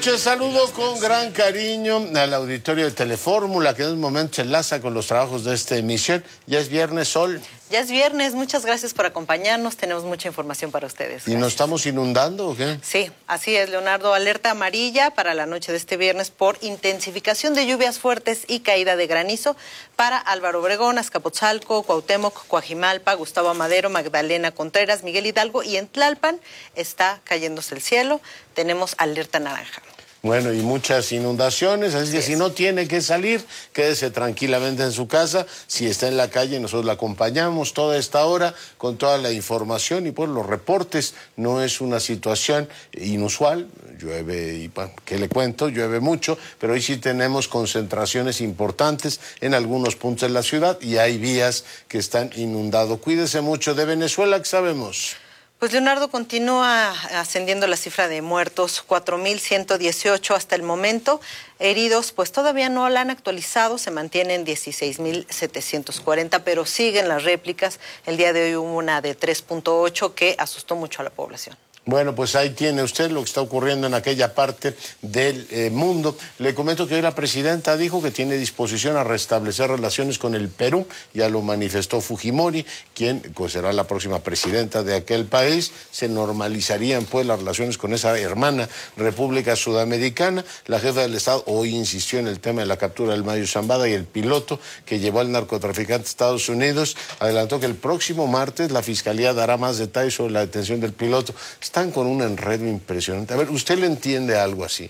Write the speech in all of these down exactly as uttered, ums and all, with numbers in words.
noches, saludo con gran cariño al auditorio de Telefórmula, que en un momento se enlaza con los trabajos de esta emisión. Ya es viernes, Sol. Ya es viernes, muchas gracias por acompañarnos, tenemos mucha información para ustedes. Gracias. ¿Y nos estamos inundando o qué? Sí, así es, Leonardo, alerta amarilla para la noche de este viernes por intensificación de lluvias fuertes y caída de granizo para Álvaro Obregón, Azcapotzalco, Cuauhtémoc, Coajimalpa, Gustavo Amadero, Magdalena Contreras, Miguel Hidalgo y en Tlalpan está cayéndose el cielo, tenemos alerta naranja. Bueno, y muchas inundaciones, así que si no tiene que salir, quédese tranquilamente en su casa. Si está en la calle, nosotros la acompañamos toda esta hora con toda la información y por los reportes. No es una situación inusual, llueve y ¿qué le cuento? Llueve mucho, pero hoy sí tenemos concentraciones importantes en algunos puntos de la ciudad y hay vías que están inundadas. Cuídese mucho. De Venezuela, ¿qué sabemos? Pues Leonardo, continúa ascendiendo la cifra de muertos, cuatro mil ciento dieciocho hasta el momento. Heridos, pues todavía no la han actualizado, se mantienen dieciséis mil setecientos cuarenta, pero siguen las réplicas. El día de hoy hubo una de tres punto ocho que asustó mucho a la población. Bueno, pues ahí tiene usted lo que está ocurriendo en aquella parte del eh, mundo. Le comento que hoy la presidenta dijo que tiene disposición a restablecer relaciones con el Perú, ya lo manifestó Fujimori, quien pues, será la próxima presidenta de aquel país. Se normalizarían pues las relaciones con esa hermana República Sudamericana. La jefa del Estado hoy insistió en el tema de la captura del Mayo Zambada y el piloto que llevó al narcotraficante a Estados Unidos. Adelantó que el próximo martes la Fiscalía dará más detalles sobre la detención del piloto. Están con un enredo impresionante. A ver, ¿usted le entiende algo así?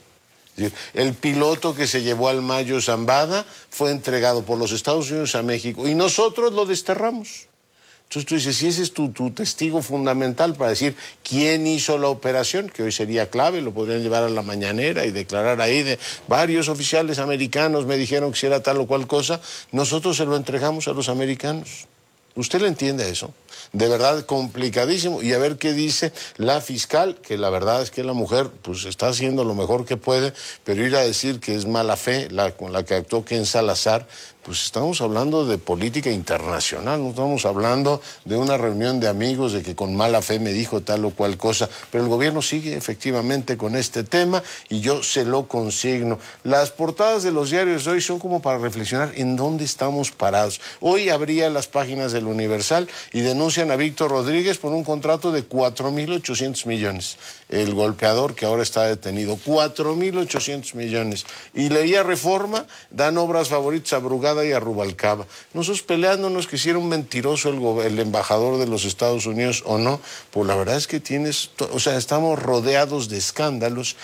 El piloto que se llevó al Mayo Zambada fue entregado por los Estados Unidos a México y nosotros lo desterramos. Entonces tú dices, si ese es tu, tu testigo fundamental para decir quién hizo la operación, que hoy sería clave, lo podrían llevar a la mañanera y declarar ahí de varios oficiales americanos me dijeron que si era tal o cual cosa, nosotros se lo entregamos a los americanos. ¿Usted le entiende eso? De verdad complicadísimo. Y a ver qué dice la fiscal, que la verdad es que la mujer pues está haciendo lo mejor que puede, pero ir a decir que es mala fe la con la que actuó Ken Salazar, pues estamos hablando de política internacional, no estamos hablando de una reunión de amigos, de que con mala fe me dijo tal o cual cosa, pero el gobierno sigue efectivamente con este tema y yo se lo consigno. Las portadas de los diarios de hoy son como para reflexionar en dónde estamos parados. Hoy abría las páginas del Universal y denuncian a Víctor Rodríguez por un contrato de cuatro mil ochocientos millones. El golpeador que ahora está detenido, cuatro mil ochocientos millones. Y leía Reforma, dan obras favoritas a Brugada y a Rubalcaba. Nosotros peleándonos que si era un mentiroso el, el embajador de los Estados Unidos o no, pues la verdad es que tienes, o sea, estamos rodeados de escándalos,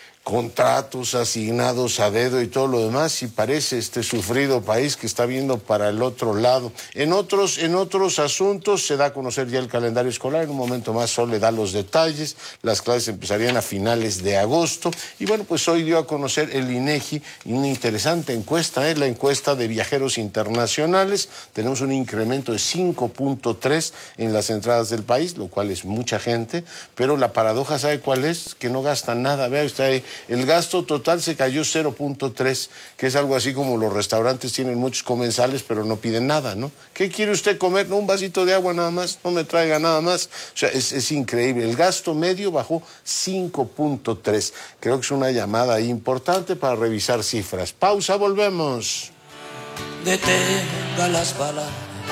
contratos asignados a dedo y todo lo demás, y parece este sufrido país que está viendo para el otro lado. En otros, en otros asuntos se da a conocer ya el calendario escolar, en un momento más Sol le da los detalles, las clases empezarían a finales de agosto, y bueno, pues hoy dio a conocer el INEGI una interesante encuesta, ¿eh? La encuesta de viajeros internacionales. Tenemos un incremento de cinco punto tres en las entradas del país, lo cual es mucha gente, pero la paradoja, ¿sabe cuál es? Que no gastan nada. Vea usted ahí, el gasto total se cayó cero punto tres, que es algo así como los restaurantes tienen muchos comensales, pero no piden nada, ¿no? ¿Qué quiere usted comer? No, un vasito de agua nada más, no me traiga nada más. O sea, es, es increíble. El gasto medio bajó cinco punto tres. Creo que es una llamada importante para revisar cifras. Pausa, volvemos. Detenga las balas,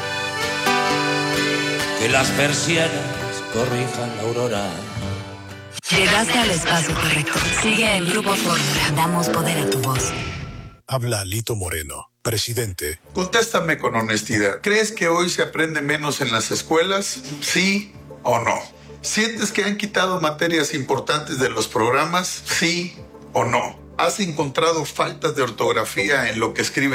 que las persianas corrijan la aurora. Llegaste al espacio correcto. Sigue el Grupo Fórmula. Damos poder a tu voz. Habla Lito Moreno, presidente. Contéstame con honestidad. ¿Crees que hoy se aprende menos en las escuelas? ¿Sí o no? ¿Sientes que han quitado materias importantes de los programas? ¿Sí o no? ¿Has encontrado faltas de ortografía en lo que escribes?